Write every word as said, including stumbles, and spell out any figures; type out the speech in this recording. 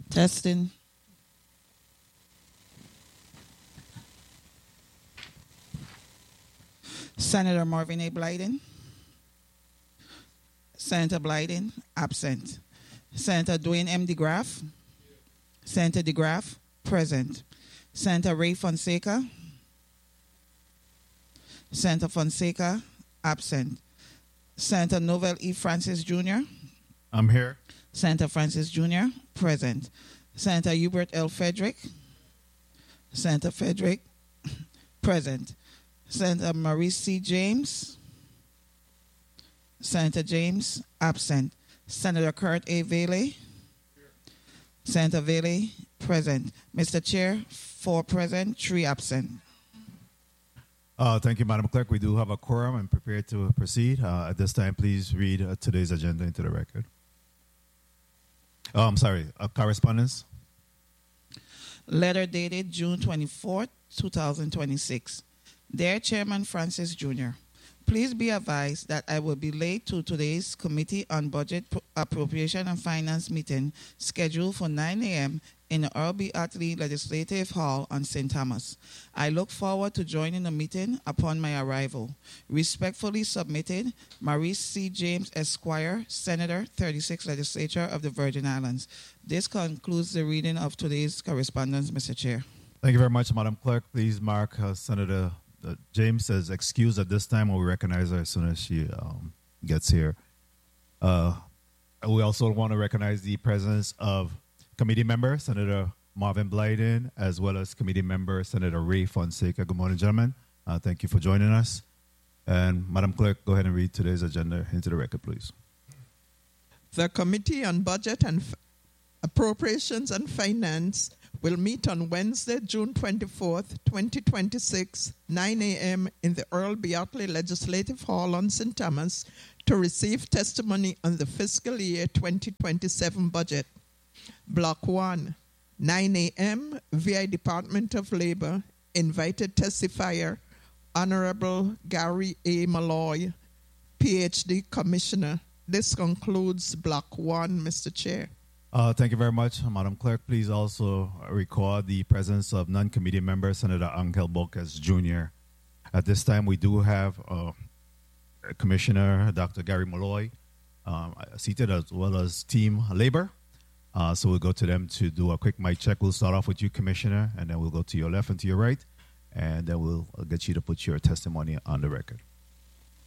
Testing. Senator Marvin A. Blyden. Senator Blyden, absent. Senator Dwayne M. DeGraff. Senator DeGraff, present. Senator Ray Fonseca. Senator Fonseca, absent. Senator Novell E. Francis Junior I'm here. Senator Francis Junior, present. Senator Hubert L. Frederick. Senator Frederick, present. Senator Maurice C. James. Senator James, absent. Senator Kurt A. Vele. Senator Vele, present. Mister Chair, four present, three absent. Uh, thank you, Madam Clerk. We do have a quorum and prepared to proceed. Uh, at this time, please read uh, today's agenda into the record. Oh, I'm sorry, uh, correspondence. Letter dated June twenty-fourth, twenty twenty-six. Dear Chairman Francis Junior, please be advised that I will be late to today's Committee on Budget, Appropriation and Finance meeting scheduled for nine a.m. in the Earl B. Utley Legislative Hall on Saint Thomas. I look forward to joining the meeting upon my arrival. Respectfully submitted, Maurice C. James, Esquire, Senator, thirty-sixth Legislature of the Virgin Islands. This concludes the reading of today's correspondence, Mister Chair. Thank you very much, Madam Clerk. Please mark uh, Senator uh, James as excused at this time, or we recognize her as soon as she um, gets here. Uh, we also want to recognize the presence of committee member Senator Marvin Blyden, as well as committee member Senator Ray Fonseca. Good morning, gentlemen. Uh, thank you for joining us. And Madam Clerk, go ahead and read today's agenda into the record, please. The Committee on Budget and F- Appropriations and Finance will meet on Wednesday, June twenty-fourth, twenty twenty-six, nine a.m. in the Earl B. Utley Legislative Hall on Saint Thomas to receive testimony on the fiscal year twenty twenty-seven budget. Block one, nine a.m., V I Department of Labor, invited testifier, Honorable Gary A. Malloy, P H D Commissioner. This concludes Block one, Mister Chair. Uh, thank you very much, Madam Clerk. Please also record the presence of non-committee member Senator Angel Bocas Junior At this time, we do have uh, Commissioner Doctor Gary Malloy um, seated, as well as Team Labor. Uh, so we'll go to them to do a quick mic check. We'll start off with you, Commissioner, and then we'll go to your left and to your right, and then we'll get you to put your testimony on the record.